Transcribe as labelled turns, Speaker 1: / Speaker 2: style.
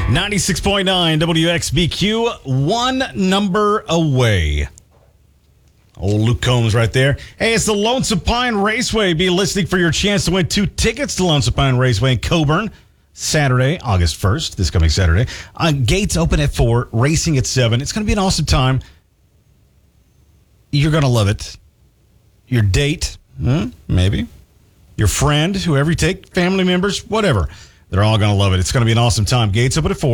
Speaker 1: 96.9 WXBQ, one number away. Old Luke Combs right there. Hey, it's the Lonesome Pine Raceway. Be listening for your chance to win 2 tickets to Lonesome Pine Raceway in Coburn. Saturday, August 1st, this coming Saturday. Gates open at 4, racing at 7. It's going to be an awesome time. You're going to love it. Your date, maybe. Your friend, whoever you take, family members, whatever. They're all going to love it. It's going to be an awesome time. Gates open at 4.